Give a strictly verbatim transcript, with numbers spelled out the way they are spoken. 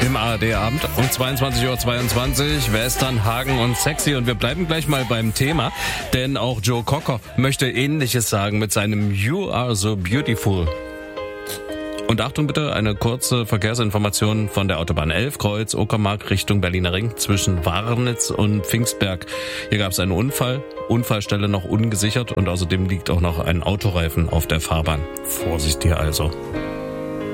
Im A R D-Abend um zweiundzwanzig Uhr zweiundzwanzig, Western, Hagen und Sexy. Und wir bleiben gleich mal beim Thema, denn auch Joe Cocker möchte Ähnliches sagen mit seinem You Are So Beautiful. Und Achtung bitte, eine kurze Verkehrsinformation von der Autobahn elf, Kreuz, Uckermark Richtung Berliner Ring zwischen Warnitz und Pfingstberg. Hier gab es einen Unfall, Unfallstelle noch ungesichert und außerdem liegt auch noch ein Autoreifen auf der Fahrbahn. Vorsicht hier also.